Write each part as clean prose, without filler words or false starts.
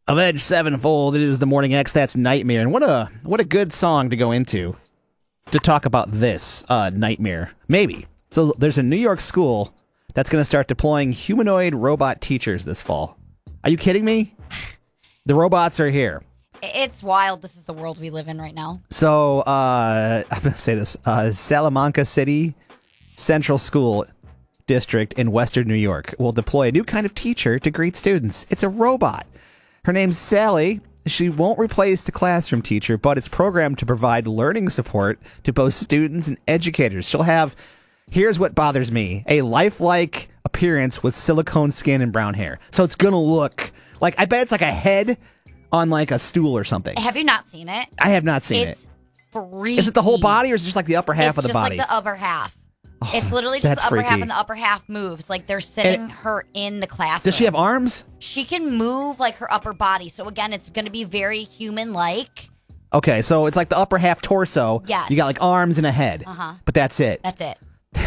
Avenged Sevenfold. It is the Morning X. That's Nightmare. And what a good song to go into to talk about this nightmare. Maybe. So there's a New York school that's going to start deploying humanoid robot teachers this fall. Are you kidding me? The robots are here. It's wild. This is the world we live in right now. So I'm going to say this. Salamanca City Central School District in Western New York will deploy a new kind of teacher to greet students. It's a robot. Her name's Sally. She won't replace the classroom teacher, but it's programmed to provide learning support to both students and educators. She'll have, here's what bothers me, a lifelike appearance with silicone skin and brown hair. So it's going to look like, I bet it's like a head on like a stool or something. Have you not seen it? I have not seen It's it. freaky. Is it the whole body or is it just like the upper half of the body? It's just like the upper half. Oh, it's literally just that's the upper half, freaky. and the upper half moves. Like they're sitting her in the classroom. Does she have arms? She can move like her upper body. So again, it's going to be very human-like. Okay, so it's like the upper half torso. Yes. You got like arms and a head. Uh-huh. But that's it. That's it.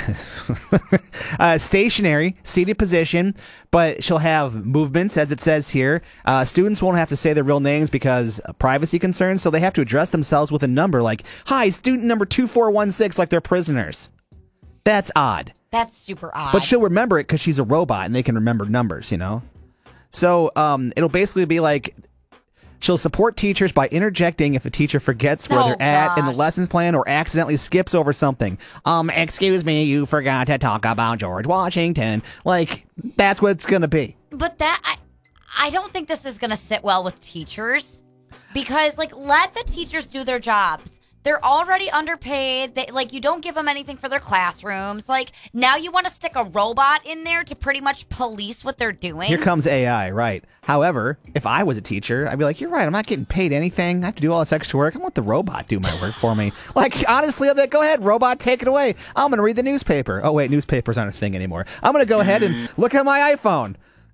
Stationary, seated position, but she'll have movements, as it says here. Students won't have to say their real names because of privacy concerns, so they have to address themselves with a number like, hi, student number 2416, like they're prisoners. That's odd. That's super odd. But she'll remember it because she's a robot and they can remember numbers, you know? So it'll basically be like, she'll support teachers by interjecting if a teacher forgets where they're at in the lessons plan or accidentally skips over something. Excuse me, you forgot to talk about George Washington. Like, that's what it's going to be. But I don't think this is going to sit well with teachers because, like, let the teachers do their jobs. They're already underpaid. You don't give them anything for their classrooms. Like, now you want to stick a robot in there to pretty much police what they're doing? Here comes AI, right. However, if I was a teacher, I'd be like, you're right, I'm not getting paid anything. I have to do all this extra work. I want the robot do my work for me. Like, honestly, I'll be like, go ahead, robot, take it away. I'm going to read the newspaper. Oh, wait, newspapers aren't a thing anymore. I'm going to go ahead and look at my iPhone.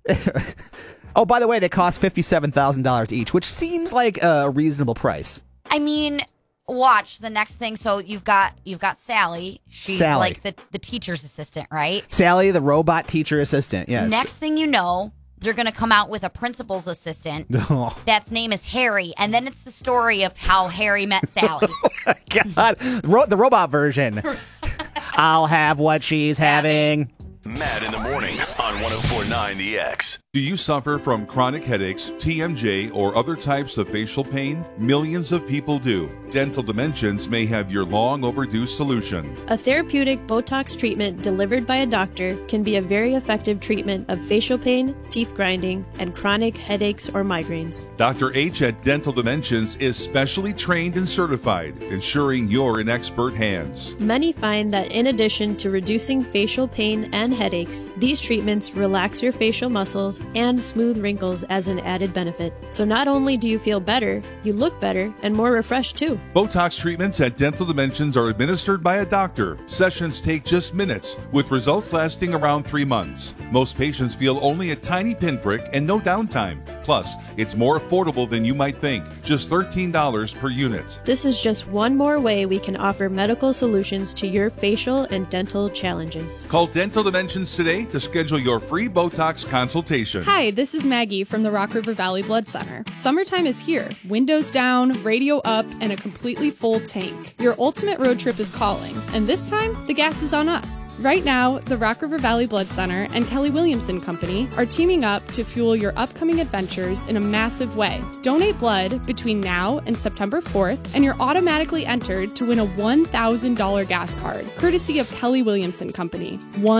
Oh, by the way, they cost $57,000 each, which seems like a reasonable price. I mean, watch the next thing. So you've got Sally. She's like the teacher's assistant, right? Sally, the robot teacher assistant, yes. Next thing you know, they're going to come out with a principal's assistant. That's name is Harry. And then it's the story of how Harry met Sally. Oh my God. The robot version. I'll have what she's having. Matt in the morning on 104.9 The X. Do you suffer from chronic headaches, TMJ, or other types of facial pain? Millions of people do. Dental Dimensions may have your long overdue solution. A therapeutic Botox treatment delivered by a doctor can be a very effective treatment of facial pain, teeth grinding, and chronic headaches or migraines. Dr. H at Dental Dimensions is specially trained and certified, ensuring you're in expert hands. Many find that in addition to reducing facial pain and headaches, these treatments relax your facial muscles and smooth wrinkles as an added benefit. So not only do you feel better, you look better and more refreshed too. Botox treatments at Dental Dimensions are administered by a doctor. Sessions take just minutes, with results lasting around 3 months. Most patients feel only a tiny pinprick and no downtime. Plus, it's more affordable than you might think, just $13 per unit. This is just one more way we can offer medical solutions to your facial and dental challenges. Call Dental Dimensions today to schedule your free Botox consultation. Hi, this is Maggie from the Rock River Valley Blood Center. Summertime is here. Windows down, radio up, and a completely full tank. Your ultimate road trip is calling, and this time, the gas is on us. Right now, the Rock River Valley Blood Center and Kelly Williamson Company are teaming up to fuel your upcoming adventures in a massive way. Donate blood between now and September 4th, and you're automatically entered to win a $1,000 gas card, courtesy of Kelly Williamson Company.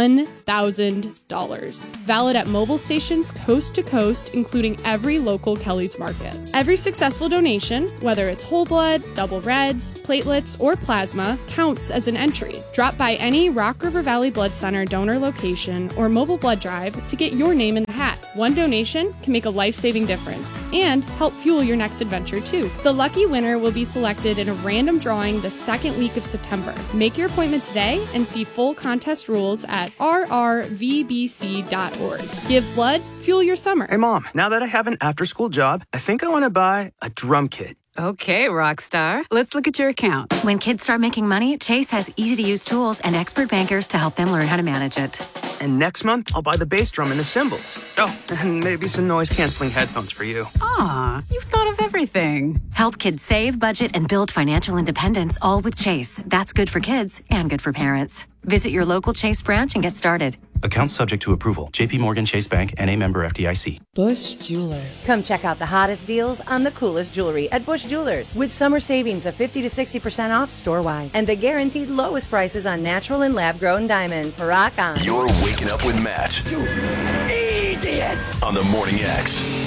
$1,000. Valid at mobile stations coast to coast, including every local Kelly's Market. Every successful donation, whether it's whole blood, double reds, platelets, or plasma, counts as an entry. Drop by any Rock River Valley Blood Center donor location or mobile blood drive to get your name in the hat. One donation can make a life-saving difference and help fuel your next adventure too. The lucky winner will be selected in a random drawing the second week of September. Make your appointment today and see full contest rules at rrvbc.org. Give blood, fuel your summer. Hey, Mom, now that I have an after-school job, I think I want to buy a drum kit. Okay, rock star. Let's look at your account. When kids start making money, Chase has easy-to-use tools and expert bankers to help them learn how to manage it. And next month, I'll buy the bass drum and the cymbals. Oh, and maybe some noise-canceling headphones for you. Aw, you've thought of everything. Help kids save, budget, and build financial independence, all with Chase. That's good for kids and good for parents. Visit your local Chase branch and get started. Account subject to approval. JP Morgan Chase Bank, N.A. member FDIC. Bush Jewelers. Come check out the hottest deals on the coolest jewelry at Bush Jewelers with summer savings of 50 to 60% off store-wide and the guaranteed lowest prices on natural and lab-grown diamonds. Rock on. You're waking up with Matt. You idiots! On the Morning X.